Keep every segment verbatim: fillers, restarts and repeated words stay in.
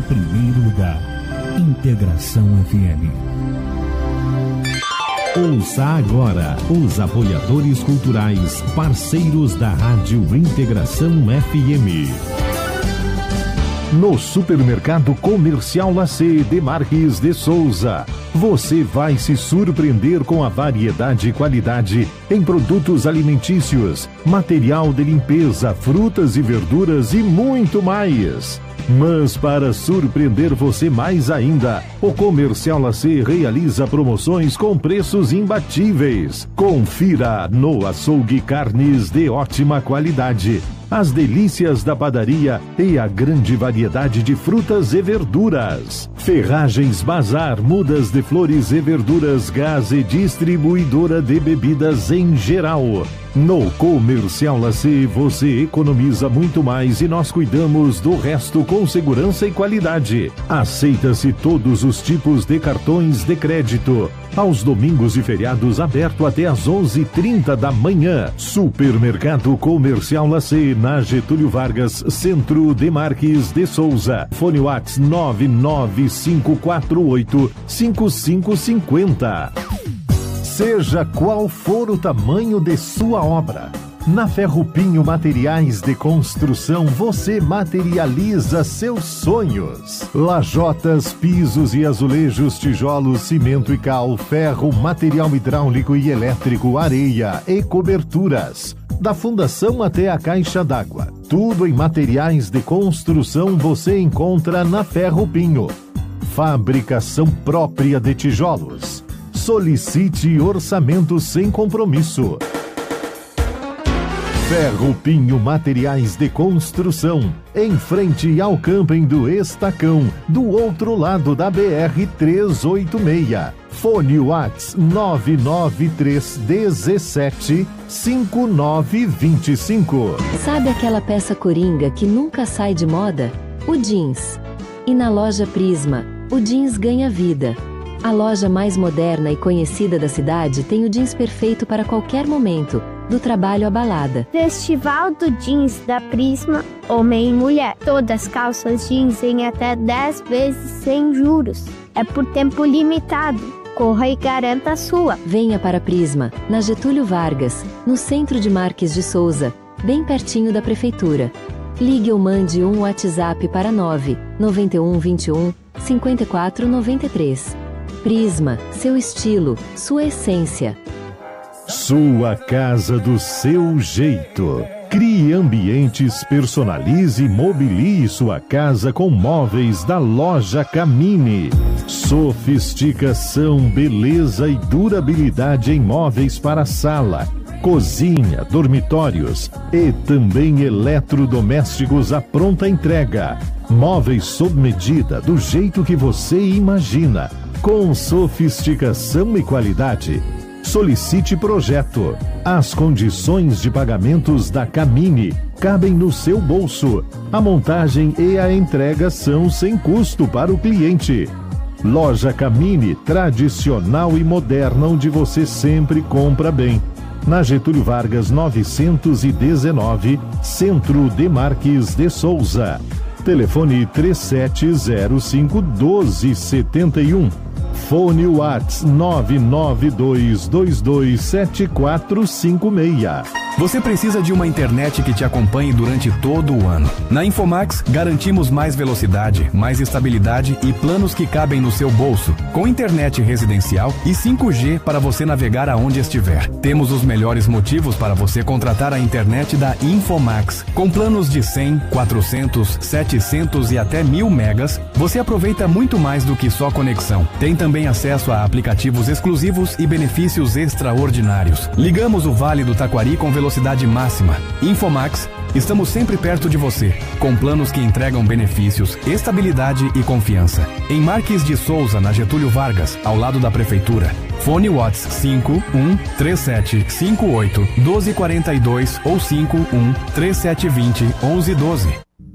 primeiro lugar. Integração F M. Ouça agora os apoiadores culturais, parceiros da Rádio Integração F M. No Supermercado Comercial Lacê de Marques de Souza, você vai se surpreender com a variedade e qualidade em produtos alimentícios, material de limpeza, frutas e verduras e muito mais. Mas para surpreender você mais ainda, o Comercial Lacê realiza promoções com preços imbatíveis. Confira no açougue carnes de ótima qualidade, as delícias da padaria e a grande variedade de frutas e verduras. Ferragens Bazar, mudas de flores e verduras, gás e distribuidora de bebidas em geral. No Comercial Lacê você economiza muito mais e nós cuidamos do resto com segurança e qualidade. Aceita-se todos os tipos de cartões de crédito. Aos domingos e feriados aberto até às onze e trinta da manhã. Supermercado Comercial Lacê, na Getúlio Vargas, Centro de Marques de Souza. Fone WhatsApp nove nove cinco quatro oito cinco cinco cinco zero. Seja qual for o tamanho de sua obra, na Ferrupinho Materiais de Construção você materializa seus sonhos. Lajotas, pisos e azulejos, tijolos, cimento e cal, ferro, material hidráulico e elétrico, areia e coberturas. Da fundação até a caixa d'água, tudo em materiais de construção você encontra na Ferrupinho. Fabricação própria de tijolos. Solicite orçamento sem compromisso. Ferrupinho Materiais de Construção, em frente ao camping do Estacão, do outro lado da B R trezentos e oitenta e seis. Fone WhatsApp nove nove três um sete cinco nove dois cinco. Sabe aquela peça coringa que nunca sai de moda? O jeans. E na loja Prisma, o jeans ganha vida. A loja mais moderna e conhecida da cidade tem o jeans perfeito para qualquer momento, do trabalho à balada. Festival do Jeans da Prisma, homem e mulher. Todas calças jeans em até dez vezes sem juros. É por tempo limitado. Corra e garanta a sua. Venha para Prisma, na Getúlio Vargas, no centro de Marques de Souza, bem pertinho da prefeitura. Ligue ou mande um WhatsApp para nove nove um dois um cinco quatro nove três. Prisma, seu estilo, sua essência. Sua casa do seu jeito. Crie ambientes, personalize e mobilie sua casa com móveis da loja Camini. Sofisticação, beleza e durabilidade em móveis para sala, cozinha, dormitórios e também eletrodomésticos à pronta entrega. Móveis sob medida, do jeito que você imagina, com sofisticação e qualidade. Solicite projeto. As condições de pagamentos da Camini cabem no seu bolso. A montagem e a entrega são sem custo para o cliente. Loja Camini, tradicional e moderna, onde você sempre compra bem. Na Getúlio Vargas novecentos e dezenove, Centro de Marques de Souza. Telefone três sete zero cinco um dois sete um. Fone WhatsApp nove nove dois dois dois sete quatro cinco seis. Você precisa de uma internet que te acompanhe durante todo o ano. Na Infomax, garantimos mais velocidade, mais estabilidade e planos que cabem no seu bolso, com internet residencial e cinco G para você navegar aonde estiver. Temos os melhores motivos para você contratar a internet da Infomax. Com planos de cem, quatrocentos, setecentos e até mil megas, você aproveita muito mais do que só conexão. Tem também acesso a aplicativos exclusivos e benefícios extraordinários. Ligamos o Vale do Taquari com velocidade máxima. Infomax, estamos sempre perto de você, com planos que entregam benefícios, estabilidade e confiança. Em Marques de Souza, na Getúlio Vargas, ao lado da prefeitura. Fone WhatsApp cinco um três sete cinco oito doze quarenta e dois ou cinco um três sete vinte onze doze.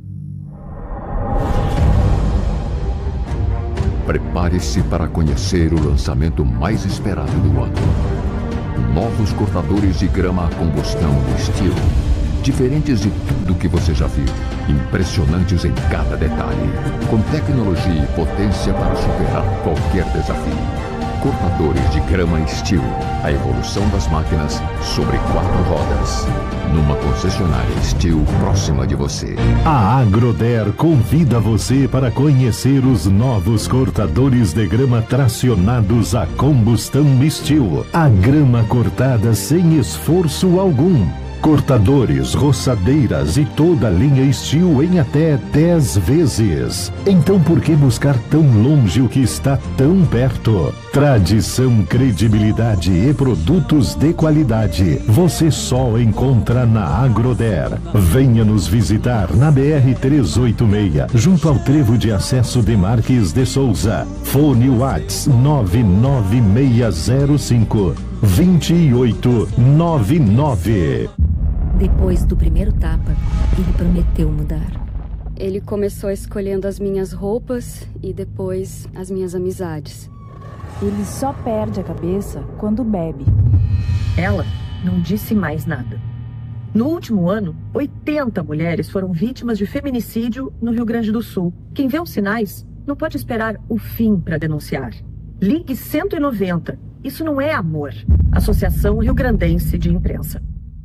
Prepare-se para conhecer o lançamento mais esperado do ano. Novos cortadores de grama a combustão do estilo diferentes de tudo que você já viu, impressionantes em cada detalhe, com tecnologia e potência para superar qualquer desafio. Cortadores de grama Steel, a evolução das máquinas sobre quatro rodas. Numa concessionária Steel próxima de você. A Agroder convida você para conhecer os novos cortadores de grama tracionados a combustão Steel. A grama cortada sem esforço algum. Cortadores, roçadeiras e toda a linha Steel em até dez vezes. Então por que buscar tão longe o que está tão perto? Tradição, credibilidade e produtos de qualidade você só encontra na Agroder. Venha nos visitar na B R trezentos e oitenta e seis, junto ao trevo de acesso de Marques de Souza. Fone WhatsApp nove nove seis zero cinco, dois oito nove nove. Depois do primeiro tapa, ele prometeu mudar. Ele começou escolhendo as minhas roupas e depois as minhas amizades. Ele só perde a cabeça quando bebe. Ela não disse mais nada. No último ano, oitenta mulheres foram vítimas de feminicídio no Rio Grande do Sul. Quem vê os sinais não pode esperar o fim para denunciar. Ligue cento e noventa. Isso não é amor. Associação Rio-Grandense de Imprensa.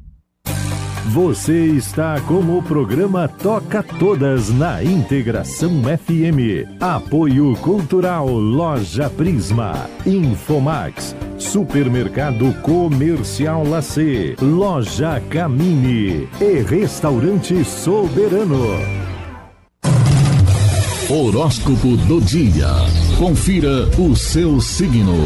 Você está com o programa Toca Todas na Integração F M. Apoio Cultural Loja Prisma, Infomax, Supermercado Comercial Lacê, Loja Camini e Restaurante Soberano. Horóscopo do dia. Confira o seu signo.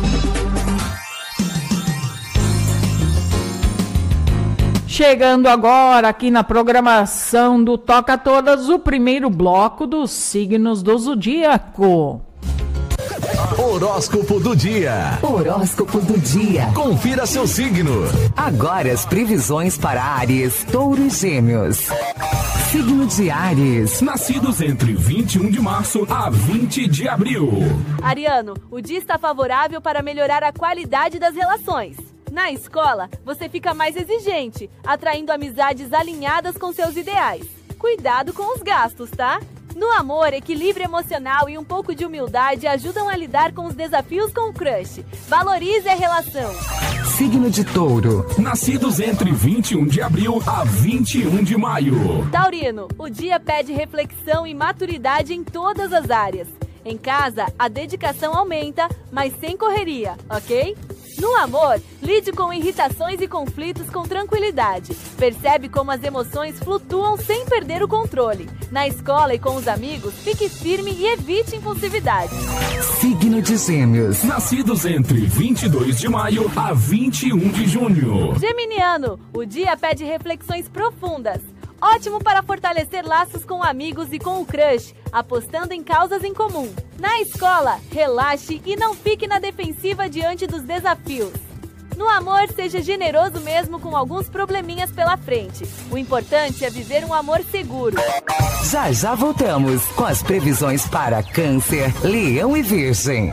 Chegando agora aqui na programação do Toca Todas, o primeiro bloco dos signos do zodíaco. Horóscopo do dia. Horóscopo do dia. Confira seu signo. Agora as previsões para Áries, Touro e Gêmeos. Signo de Áries. Nascidos entre vinte e um de março a vinte de abril. Ariano, o dia está favorável para melhorar a qualidade das relações. Na escola, você fica mais exigente, atraindo amizades alinhadas com seus ideais. Cuidado com os gastos, tá? No amor, equilíbrio emocional e um pouco de humildade ajudam a lidar com os desafios com o crush. Valorize a relação. Signo de Touro. Nascidos entre vinte e um de abril a vinte e um de maio. Taurino, o dia pede reflexão e maturidade em todas as áreas. Em casa, a dedicação aumenta, mas sem correria, ok? No amor, lide com irritações e conflitos com tranquilidade. Percebe como as emoções flutuam sem perder o controle. Na escola e com os amigos, fique firme e evite impulsividade. Signo de Gêmeos. Nascidos entre vinte e dois de maio a vinte e um de junho. Geminiano, o dia pede reflexões profundas. Ótimo para fortalecer laços com amigos e com o crush, apostando em causas em comum. Na escola, relaxe e não fique na defensiva diante dos desafios. No amor, seja generoso mesmo com alguns probleminhas pela frente. O importante é viver um amor seguro. Já já voltamos com as previsões para Câncer, Leão e Virgem.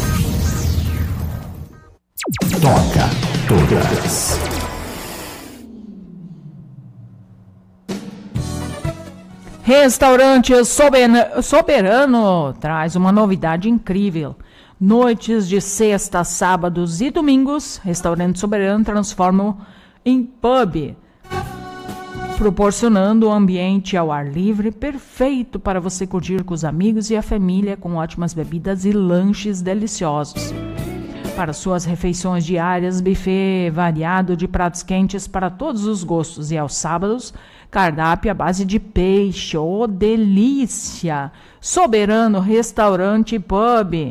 Toca Todas. Restaurante Soberano, Soberano traz uma novidade incrível. Noites de sexta, sábados e domingos, Restaurante Soberano transforma em pub, proporcionando um ambiente ao ar livre perfeito para você curtir com os amigos e a família, com ótimas bebidas e lanches deliciosos. Para suas refeições diárias, buffet variado de pratos quentes para todos os gostos. E aos sábados, cardápio à base de peixe. Oh, delícia! Soberano Restaurante e Pub.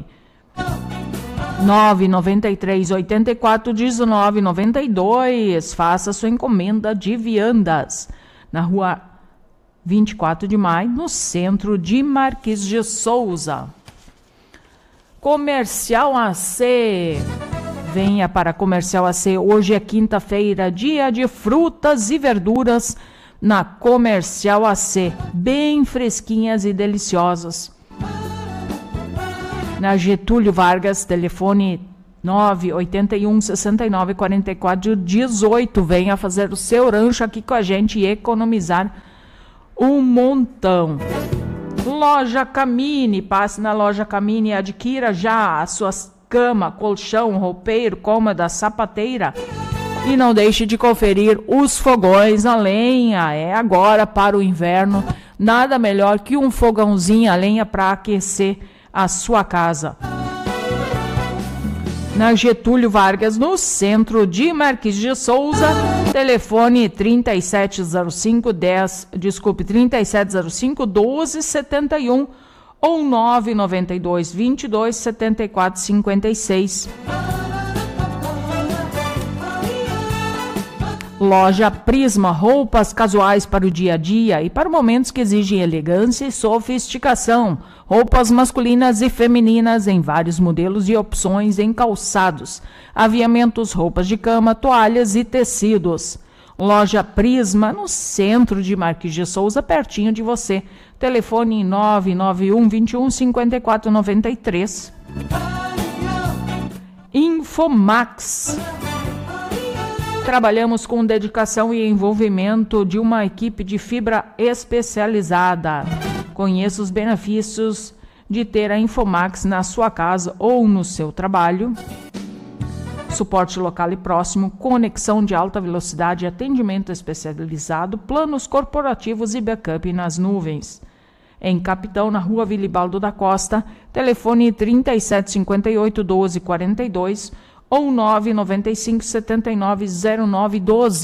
nove nove três, oito quatro, um nove nove dois. Faça sua encomenda de viandas. Na rua vinte e quatro de maio, no centro de Marques de Souza. Comercial A C. Venha para Comercial A C. Hoje é quinta-feira, dia de frutas e verduras na Comercial A C. Bem fresquinhas e deliciosas. Na Getúlio Vargas, telefone nove oito um, seis nove, quatro quatro um oito. Venha fazer o seu rancho aqui com a gente e economizar um montão. Loja Camini, passe na Loja Camini e adquira já as suas cama, colchão, roupeiro, cômoda, sapateira. E não deixe de conferir os fogões a lenha. É agora para o inverno. Nada melhor que um fogãozinho a lenha para aquecer a sua casa. Na Getúlio Vargas, no centro de Marquês de Souza, telefone trinta e sete zero cinco, dez, desculpe, trinta e sete zero cinco, doze setenta e um ou nove nove dois, vinte e dois, setenta e quatro, cinquenta e seis. Loja Prisma, roupas casuais para o dia a dia e para momentos que exigem elegância e sofisticação. Roupas masculinas e femininas em vários modelos e opções em calçados, aviamentos, roupas de cama, toalhas e tecidos. Loja Prisma, no centro de Marquês de Souza, pertinho de você. Telefone nove nove um, vinte e um, cinquenta e quatro, noventa e três. Infomax. Trabalhamos com dedicação e envolvimento de uma equipe de fibra especializada. Conheça os benefícios de ter a Infomax na sua casa ou no seu trabalho. Suporte local e próximo, conexão de alta velocidade, atendimento especializado, planos corporativos e backup nas nuvens. Em Capitão, na Rua Vilibaldo da Costa, telefone trinta e sete cinquenta e oito, doze quarenta e dois ou nove nove cinco, sete nove zero nove um dois.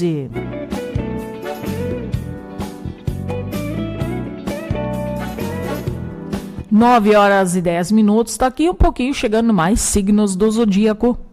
nove horas e dez minutos, está aqui um pouquinho chegando mais signos do zodíaco.